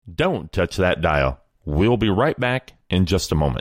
Don't touch that dial. We'll be right back in just a moment.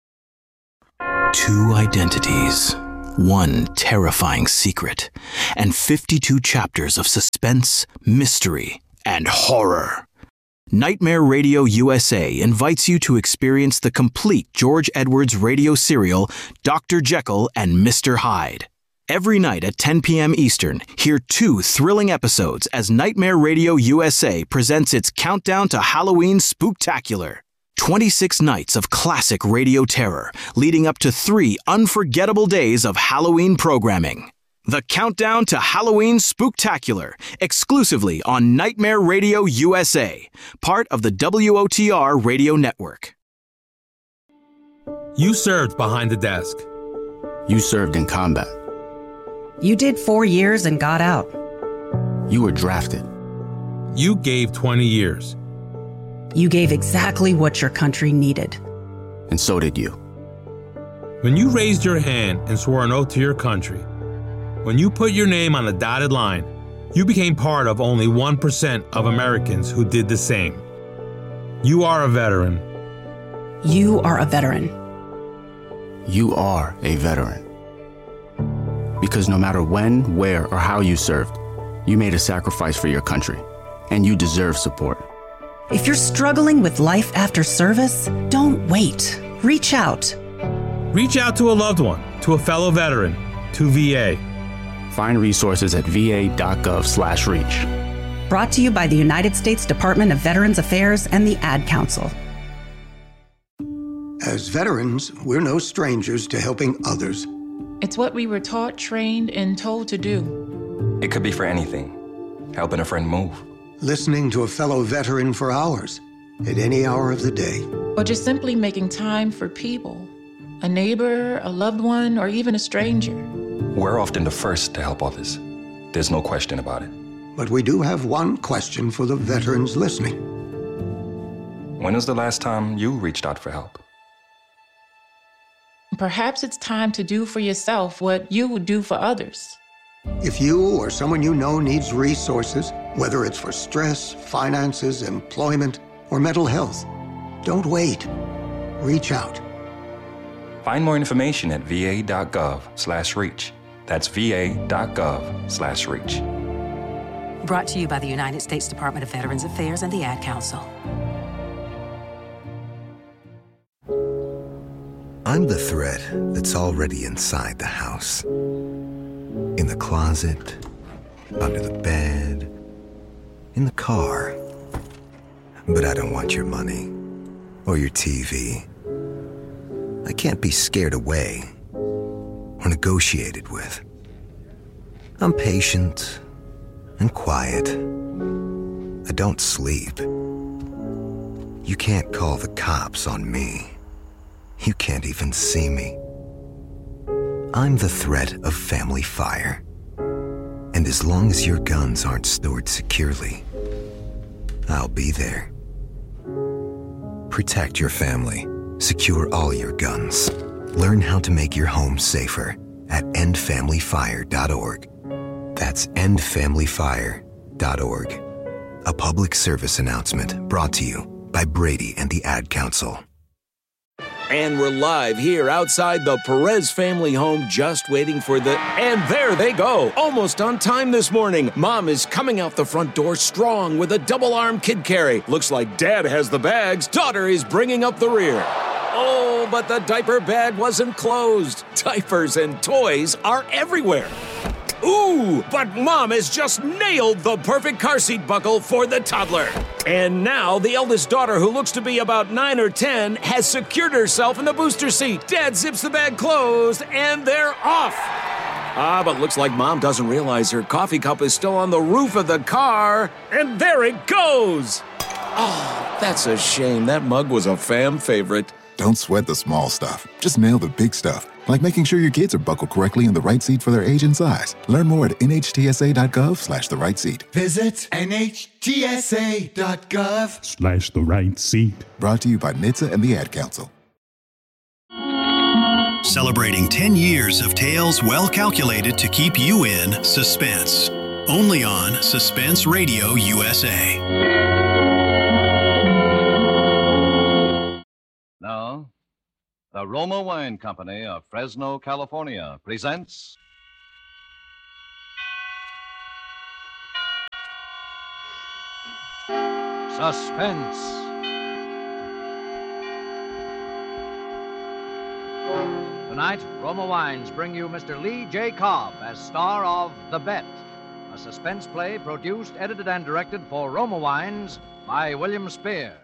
2 identities, 1 terrifying secret, and 52 chapters of suspense, mystery, and horror. Nightmare Radio USA invites you to experience the complete George Edwards radio serial, Dr. Jekyll and Mr. Hyde. Every night at 10 p.m. Eastern, hear 2 thrilling episodes as Nightmare Radio USA presents its Countdown to Halloween Spooktacular. 26 nights of classic radio terror, leading up to 3 unforgettable days of Halloween programming. The Countdown to Halloween Spooktacular, exclusively on Nightmare Radio USA, part of the WOTR Radio Network. You served behind the desk. You served in combat. You did 4 years and got out. You were drafted. You gave 20 years. You gave exactly what your country needed. And so did you. When you raised your hand and swore an oath to your country, when you put your name on a dotted line, you became part of only 1% of Americans who did the same. You are a veteran. You are a veteran. You are a veteran. Because no matter when, where, or how you served, you made a sacrifice for your country, and you deserve support. If you're struggling with life after service, don't wait. Reach out. Reach out to a loved one, to a fellow veteran, to VA. Find resources at va.gov/reach. Brought to you by the United States Department of Veterans Affairs and the Ad Council. As veterans, we're no strangers to helping others. It's what we were taught, trained, and told to do. It could be for anything. Helping a friend move. Listening to a fellow veteran for hours, at any hour of the day. Or just simply making time for people. A neighbor, a loved one, or even a stranger. We're often the first to help others. There's no question about it. But we do have one question for the veterans listening. When was the last time you reached out for help? Perhaps it's time to do for yourself what you would do for others. If you or someone you know needs resources, whether it's for stress, finances, employment, or mental health, don't wait. Reach out. Find more information at va.gov/reach. That's va.gov/reach. Brought to you by the United States Department of Veterans Affairs and the Ad Council. I'm the thread that's already inside the house. In the closet, under the bed, in the car. But I don't want your money or your TV. I can't be scared away or negotiated with. I'm patient and quiet. I don't sleep. You can't call the cops on me. You can't even see me. I'm the threat of family fire. And as long as your guns aren't stored securely, I'll be there. Protect your family. Secure all your guns. Learn how to make your home safer at endfamilyfire.org. That's endfamilyfire.org. A public service announcement brought to you by Brady and the Ad Council. And we're live here outside the Perez family home, just waiting for the... And there they go! Almost on time this morning. Mom is coming out the front door strong with a double-arm kid carry. Looks like Dad has the bags. Daughter is bringing up the rear. Oh, but the diaper bag wasn't closed. Diapers and toys are everywhere. Ooh, but Mom has just nailed the perfect car seat buckle for the toddler. And now the eldest daughter, who looks to be about 9 or 10, has secured herself in the booster seat. Dad zips the bag closed, and they're off. But looks like Mom doesn't realize her coffee cup is still on the roof of the car. And there it goes. Oh, that's a shame. That mug was a fam favorite. Don't sweat the small stuff. Just nail the big stuff. Like making sure your kids are buckled correctly in the right seat for their age and size. Learn more at nhtsa.gov/the right seat. Visit nhtsa.gov/the right seat. Brought to you by NHTSA and the Ad Council. Celebrating 10 years of tales well calculated to keep you in suspense. Only on Suspense Radio USA. The Roma Wine Company of Fresno, California presents Suspense. Tonight, Roma Wines bring you Mr. Lee J. Cobb as star of The Bet, a suspense play produced, edited, and directed for Roma Wines by William Spear.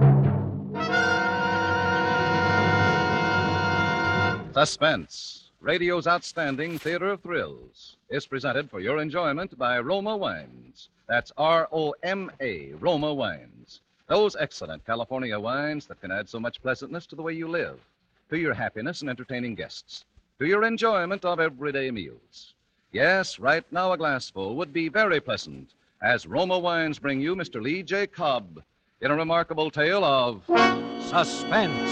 Suspense, radio's outstanding theater of thrills, is presented for your enjoyment by Roma Wines. That's R-O-M-A, Roma Wines. Those excellent California wines that can add so much pleasantness to the way you live, to your happiness in entertaining guests, to your enjoyment of everyday meals. Yes, right now a glassful would be very pleasant, as Roma Wines bring you Mr. Lee J. Cobb in a remarkable tale of suspense.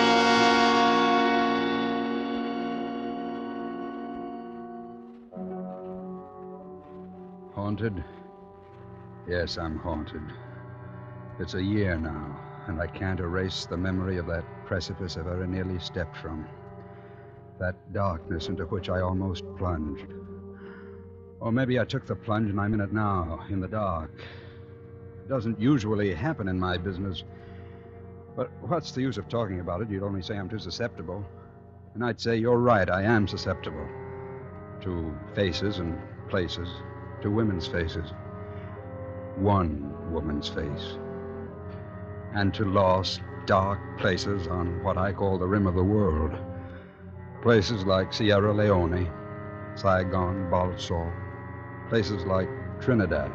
Haunted? Yes, I'm haunted. It's a year now, and I can't erase the memory of that precipice I very nearly stepped from. That darkness into which I almost plunged. Or maybe I took the plunge and I'm in it now, in the dark. It doesn't usually happen in my business. But what's the use of talking about it? You'd only say I'm too susceptible. And I'd say you're right, I am susceptible. To faces and places. To women's faces. One woman's face. And to lost, dark places on what I call the rim of the world. Places like Sierra Leone, Saigon, Balsall. Places like Trinidad.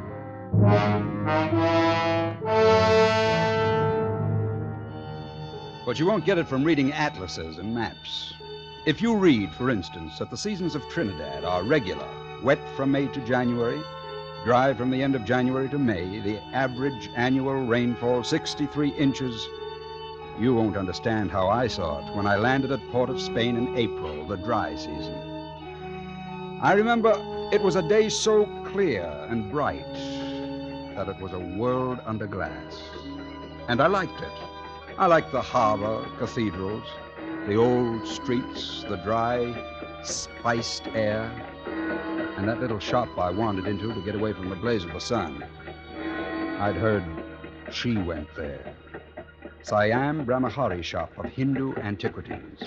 But you won't get it from reading atlases and maps. If you read, for instance, that the seasons of Trinidad are regular, wet from May to January, dry from the end of January to May, the average annual rainfall 63 inches, you won't understand how I saw it when I landed at Port of Spain in April, the dry season. I remember it was a day so clear and bright that it was a world under glass. And I liked it. I liked the harbor, cathedrals, the old streets, the dry, spiced air, and that little shop I wandered into to get away from the blaze of the sun. I'd heard she went there. Siam Brahmachari shop of Hindu antiquities.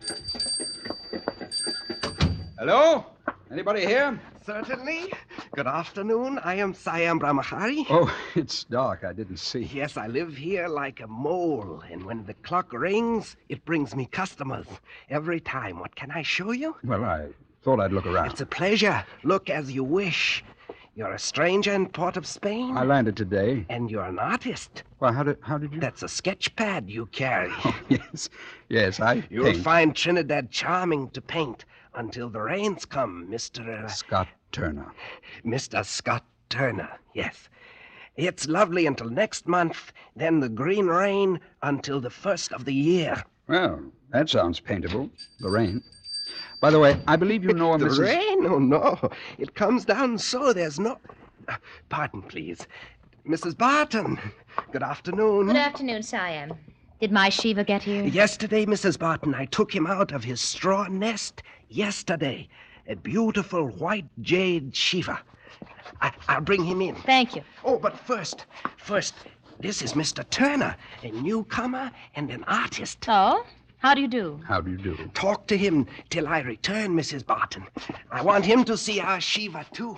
Hello? Anybody here? Certainly. Good afternoon. I am Siam Brahmachari. Oh, it's dark. I didn't see. Yes, I live here like a mole, and when the clock rings, it brings me customers every time. What can I show you? Well, I thought I'd look around. It's a pleasure. Look as you wish. You're a stranger in Port of Spain? I landed today. And you're an artist? Well, how did you... That's a sketch pad you carry. Oh, yes, I You'll paint. find Trinidad charming to paint until the rains come, Mr. Scott Turner. Mr. Scott Turner, yes. It's lovely until next month, then the green rain until the first of the year. Well, that sounds paintable, the rain. By the way, I believe you know a The Mrs... rain? Oh, no. It comes down so there's no... Pardon, please. Mrs. Barton. Good afternoon. Good afternoon, Siam. Did my Shiva get here? Yesterday, Mrs. Barton, I took him out of his straw nest. Yesterday. A beautiful white jade Shiva. I'll bring him in. Thank you. Oh, but first, this is Mr. Turner, a newcomer and an artist. Oh? How do you do? How do you do? Talk to him till I return, Mrs. Barton. I want him to see our Shiva, too.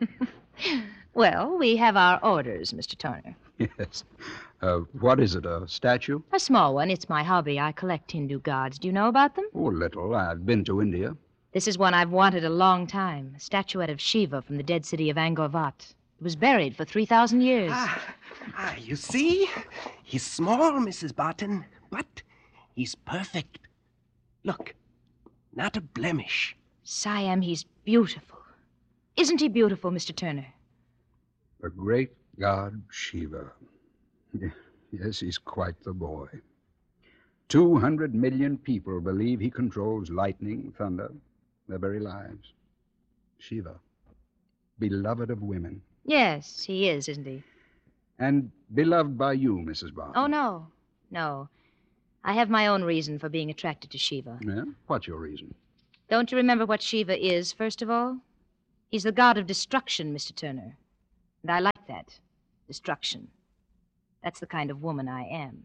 Well, we have our orders, Mr. Turner. Yes. What is it, a statue? A small one. It's my hobby. I collect Hindu gods. Do you know about them? Oh, little. I've been to India. This is one I've wanted a long time. A statuette of Shiva from the dead city of Angkor Wat. It was buried for 3,000 years. You see? He's small, Mrs. Barton, but he's perfect. Look, not a blemish. Siam, he's beautiful. Isn't he beautiful, Mr. Turner? The great god Shiva. Yes, he's quite the boy. 200 million people believe he controls lightning, thunder, their very lives. Shiva, beloved of women. Yes, he is, isn't he? And beloved by you, Mrs. Barton. Oh, no. No. I have my own reason for being attracted to Shiva. Yeah? What's your reason? Don't you remember what Shiva is, first of all? He's the god of destruction, Mr. Turner. And I like that. Destruction. That's the kind of woman I am.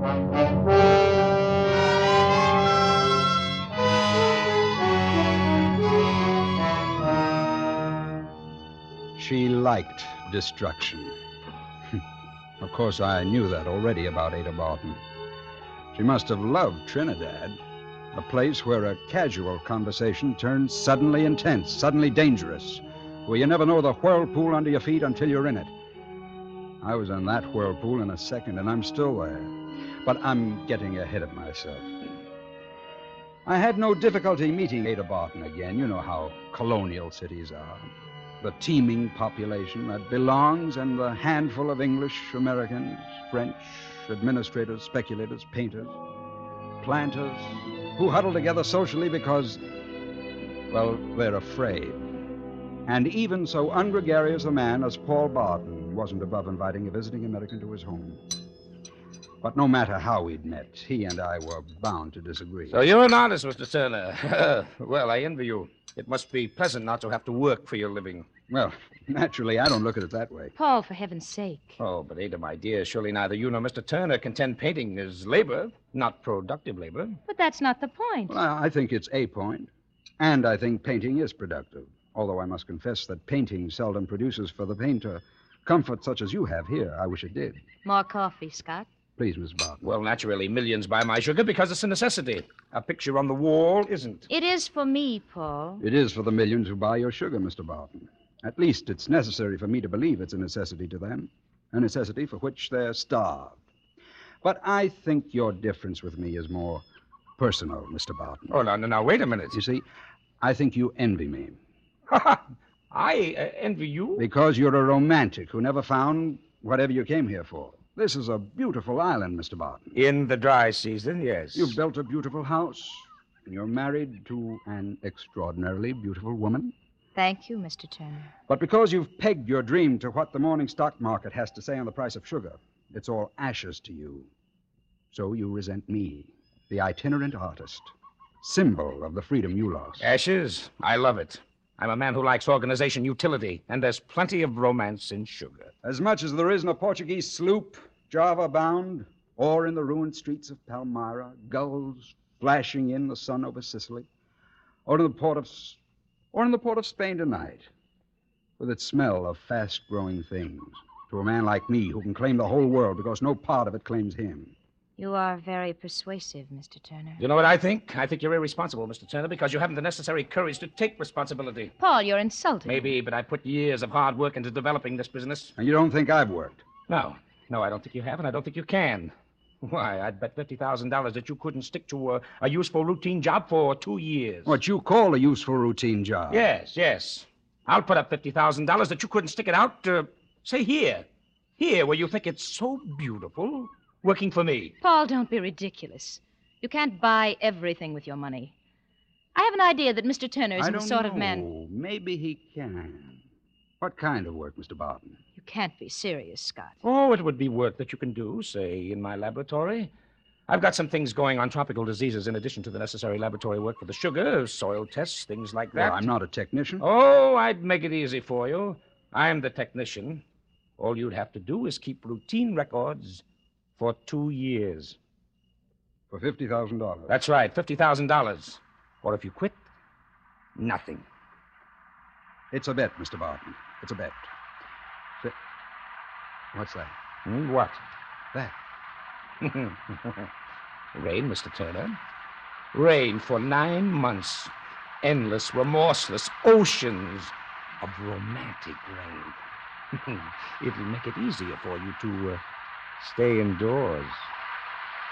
She liked destruction. Of course, I knew that already about Ada Barton. She must have loved Trinidad, a place where a casual conversation turns suddenly intense, suddenly dangerous, where you never know the whirlpool under your feet until you're in it. I was in that whirlpool in a second, and I'm still there. But I'm getting ahead of myself. I had no difficulty meeting Ada Barton again. You know how colonial cities are. The teeming population that belongs and the handful of English, Americans, French, administrators, speculators, painters, planters, who huddle together socially because, well, they're afraid. And even so ungregarious a man as Paul Barton wasn't above inviting a visiting American to his home. But no matter how we'd met, he and I were bound to disagree. So you're an artist, Mr. Turner. Well, I envy you. It must be pleasant not to have to work for your living. Well, naturally, I don't look at it that way. Paul, for heaven's sake. Oh, but Ada, my dear, surely neither you nor Mr. Turner contend painting is labor, not productive labor. But that's not the point. Well, I think it's a point. And I think painting is productive. Although I must confess that painting seldom produces for the painter comfort such as you have here. I wish it did. More coffee, Scott. Please, Miss Barton. Well, naturally, millions buy my sugar because it's a necessity. A picture on the wall isn't. It is for me, Paul. It is for the millions who buy your sugar, Mr. Barton. At least it's necessary for me to believe it's a necessity to them. A necessity for which they're starved. But I think your difference with me is more personal, Mr. Barton. Oh, now, wait a minute. You see, I think you envy me. I envy you? Because you're a romantic who never found whatever you came here for. This is a beautiful island, Mr. Barton. In the dry season, yes. You've built a beautiful house, and you're married to an extraordinarily beautiful woman. Thank you, Mr. Turner. But because you've pegged your dream to what the morning stock market has to say on the price of sugar, it's all ashes to you. So you resent me, the itinerant artist, symbol of the freedom you lost. Ashes? I love it. I'm a man who likes organization, utility, and there's plenty of romance in sugar. As much as there is in a Portuguese sloop, Java-bound, or in the ruined streets of Palmyra, gulls flashing in the sun over Sicily, or in the port of Spain tonight, with its smell of fast-growing things, to a man like me who can claim the whole world because no part of it claims him. You are very persuasive, Mr. Turner. You know what I think? I think you're irresponsible, Mr. Turner, because you haven't the necessary courage to take responsibility. Paul, you're insulting. Maybe, but I put years of hard work into developing this business. And you don't think I've worked? No, I don't think you have, and I don't think you can. Why, I'd bet $50,000 that you couldn't stick to a useful routine job for 2 years. What you call a useful routine job? Yes. I'll put up $50,000 that you couldn't stick it out, say, here, where you think it's so beautiful, working for me. Paul, don't be ridiculous. You can't buy everything with your money. I have an idea that Mr. Turner isn't the sort of man... Maybe he can. What kind of work, Mr. Barton? You can't be serious, Scott. Oh, it would be work that you can do, say, in my laboratory. I've got some things going on tropical diseases in addition to the necessary laboratory work for the sugar, soil tests, things like that. Well, I'm not a technician. Oh, I'd make it easy for you. I'm the technician. All you'd have to do is keep routine records for 2 years. For $50,000? That's right, $50,000. Or if you quit, nothing. It's a bet, Mr. Barton. It's a bet. What's that? What? That. Rain, Mr. Turner. Rain for 9 months. Endless, remorseless oceans of romantic rain. It'll make it easier for you to stay indoors.